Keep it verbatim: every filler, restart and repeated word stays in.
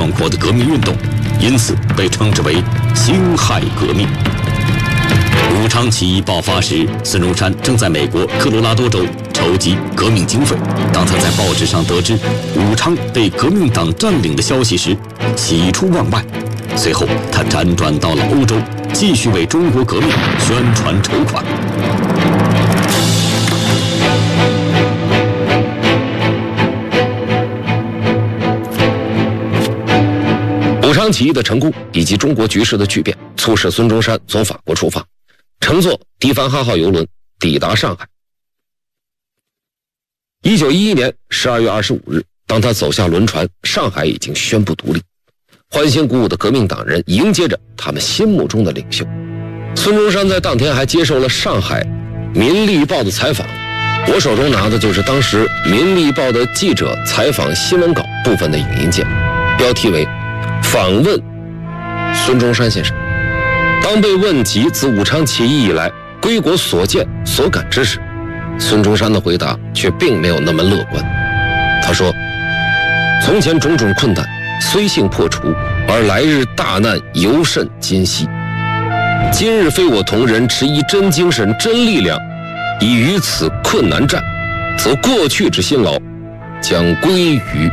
壮阔的革命运动，因此被称之为辛亥革命。武昌起义爆发时，孙中山正在美国科罗拉多州筹集革命经费。当他在报纸上得知武昌被革命党占领的消息时，喜出望外。随后，他辗转到了欧洲，继续为中国革命宣传筹款。 武昌起义的成功以及中国局势的巨变，促使孙中山从法国出发，乘坐迪凡哈号邮轮抵达上海。一九一一年十二月二十五日，当他走下轮船，上海已经宣布独立。欢欣鼓舞的革命党人迎接着他们心目中的领袖。孙中山在当天还接受了上海《民力报》的采访，我手中拿的就是当时《民力报》的记者采访新闻稿部分的影音键，标题为访问孙中山先生。当被问及自武昌起义以来归国所见所感之时，孙中山的回答却并没有那么乐观。他说，从前种种困难虽幸破除，而来日大难尤甚今夕。今日非我同仁持一真精神真力量以与此困难战，则过去之辛劳将归于